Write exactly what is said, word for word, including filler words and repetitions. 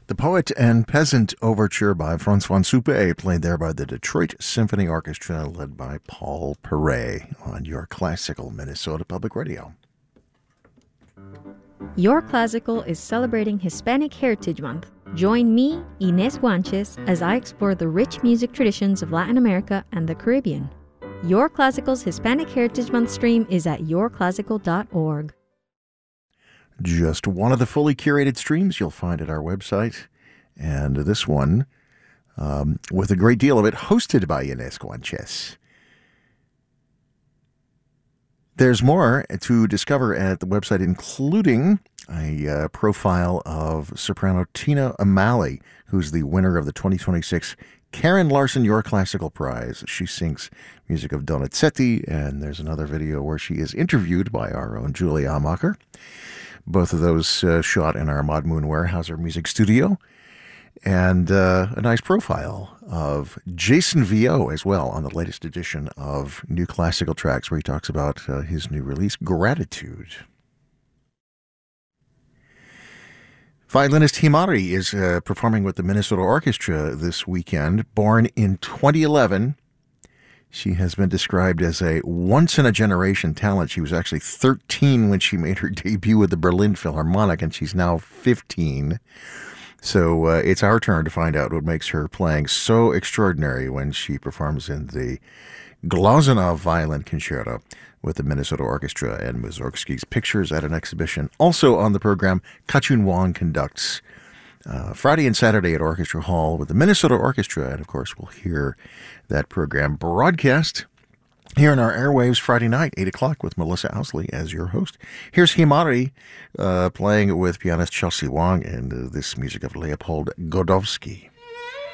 The Poet and Peasant Overture by Francois Soupe, played there by the Detroit Symphony Orchestra, led by Paul Perret, on your classical Minnesota Public Radio. Your Classical is celebrating Hispanic Heritage Month. Join me, Inés Guanches, as I explore the rich music traditions of Latin America and the Caribbean. Your Classical's Hispanic Heritage Month stream is at your classical dot org. Just one of the fully curated streams you'll find at our website, and this one, um, with a great deal of it, hosted by Inés Guanches. There's more to discover at the website, including a uh, profile of soprano Tina O'Malley, who's the winner of the twenty twenty-six Karen Larson Your Classical Prize. She sings music of Donizetti, and there's another video where she is interviewed by our own Julie Amacher. Both of those uh, shot in our Maud Moon Weyerhaeuser music studio. And uh, a nice profile of Jason Viau as well on the latest edition of New Classical Tracks, where he talks about uh, his new release, Gratitude. Violinist Himari is uh, performing with the Minnesota Orchestra this weekend. Born in twenty eleven, she has been described as a once-in-a-generation talent. She was actually thirteen when she made her debut with the Berlin Philharmonic, and she's now fifteen. So uh, it's our turn to find out what makes her playing so extraordinary when she performs in the Glazunov Violin Concerto with the Minnesota Orchestra and Mussorgsky's Pictures at an exhibition. Also on the program, Ka-Chun Wong conducts uh, Friday and Saturday at Orchestra Hall with the Minnesota Orchestra. And, of course, we'll hear that program broadcast here in our airwaves Friday night, eight o'clock, with Melissa Ousley as your host. Here's Himari uh, playing with pianist Chelsea Wong and uh, this music of Leopold Godowsky.